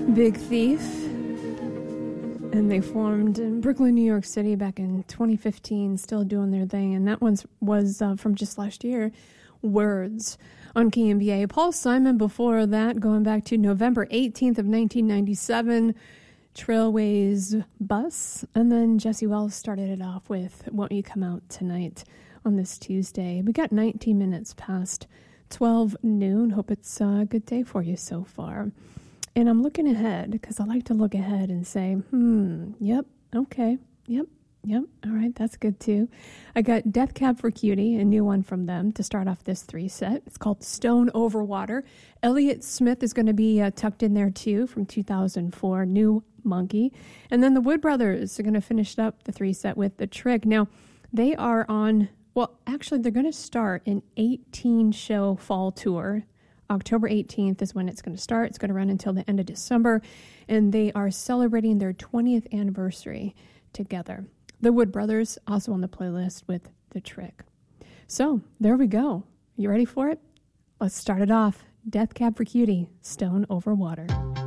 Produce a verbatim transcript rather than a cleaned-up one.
Big Thief, and they formed in Brooklyn, New York City back in twenty fifteen, still doing their thing, and that one was uh, from just last year, Words, on K M B A. Paul Simon before that, going back to November eighteenth of nineteen ninety-seven, Trailways Bus, and then Jesse Wells started it off with Won't You Come Out Tonight on this Tuesday. We got nineteen minutes past twelve noon. Hope it's a good day for you so far. And I'm looking ahead because I like to look ahead and say, hmm, yep, okay, yep, yep, all right, that's good too. I got Death Cab for Cutie, a new one from them to start off this three set. It's called Stone Over Water. Elliott Smith is going to be uh, tucked in there too from two thousand four, New Monkey. And then the Wood Brothers are going to finish up the three set with The Trick. Now, they are on, well, actually, they're going to start an eighteen-show fall tour. October eighteenth is when it's going to start. It's going to run until the end of December, and they are celebrating their twentieth anniversary together. The Wood Brothers also on the playlist with The Trick. So there we go. You ready for it? Let's start it off. Death Cab for Cutie, Stone Over Water.